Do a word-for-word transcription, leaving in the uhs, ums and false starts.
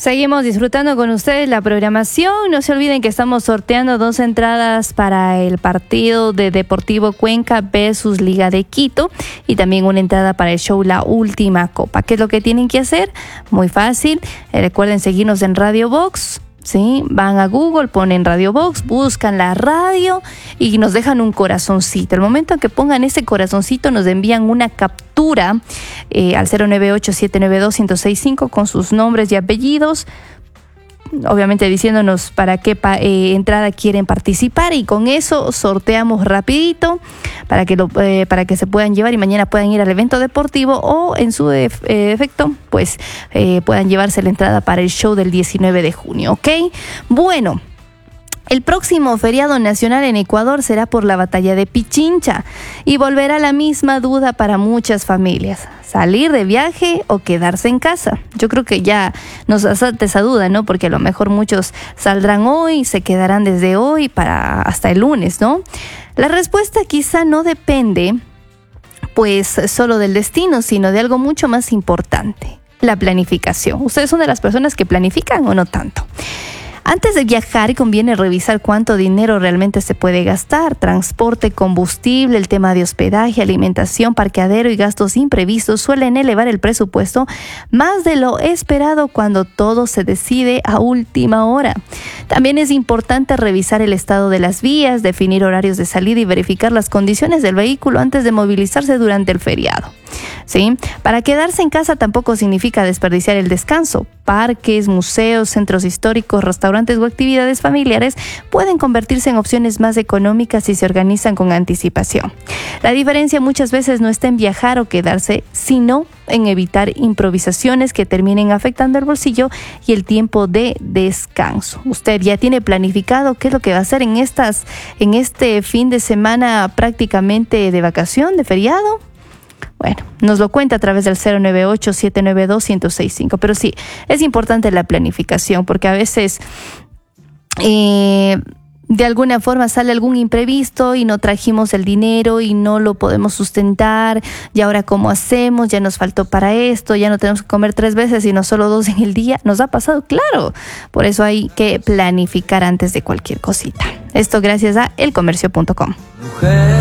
Seguimos disfrutando con ustedes la programación. No se olviden que estamos sorteando dos entradas para el partido de Deportivo Cuenca versus Liga de Quito y también una entrada para el show La Última Copa. ¿Qué es lo que tienen que hacer? Muy fácil. Eh, recuerden seguirnos en Radio Box. Sí, van a Google, ponen Radio Box, buscan la radio y nos dejan un corazoncito. El momento en que pongan ese corazoncito nos envían una captura eh, al cero nueve ocho, siete nueve dos, uno cero seis cinco con sus nombres y apellidos, obviamente diciéndonos para qué pa- eh, entrada quieren participar, y con eso sorteamos rapidito para que lo, eh, para que se puedan llevar y mañana puedan ir al evento deportivo, o en su def- eh, efecto pues eh, puedan llevarse la entrada para el show del diecinueve de junio, ¿ok? Bueno, el próximo feriado nacional en Ecuador será por la batalla de Pichincha y volverá la misma duda para muchas familias: salir de viaje o quedarse en casa. Yo creo que ya nos asalta esa duda, ¿no? Porque a lo mejor muchos saldrán hoy, se quedarán desde hoy para hasta el lunes, ¿no? La respuesta quizá no depende pues solo del destino, sino de algo mucho más importante: la planificación. ¿Ustedes son de las personas que planifican o no tanto? Antes de viajar conviene revisar cuánto dinero realmente se puede gastar: transporte, combustible, el tema de hospedaje, alimentación, parqueadero y gastos imprevistos suelen elevar el presupuesto más de lo esperado cuando todo se decide a última hora. También es importante revisar el estado de las vías, definir horarios de salida y verificar las condiciones del vehículo antes de movilizarse durante el feriado. ¿Sí? Para quedarse en casa tampoco significa desperdiciar el descanso. Parques, museos, centros históricos, restaurantes o actividades familiares pueden convertirse en opciones más económicas si se organizan con anticipación. La diferencia muchas veces no está en viajar o quedarse, sino en evitar improvisaciones que terminen afectando el bolsillo y el tiempo de descanso. ¿Usted ya tiene planificado qué es lo que va a hacer en estas, en este fin de semana prácticamente de vacación, de feriado? Bueno, nos lo cuenta a través del cero nueve ocho, siete nueve dos, uno cero seis cinco. Pero sí, es importante la planificación, porque a veces eh, de alguna forma sale algún imprevisto y no trajimos el dinero y no lo podemos sustentar. Y ahora, ¿cómo hacemos? Ya nos faltó para esto, ya no tenemos que comer tres veces sino solo dos en el día. Nos ha pasado, claro. Por eso hay que planificar antes de cualquier cosita. Esto gracias a el comercio punto com.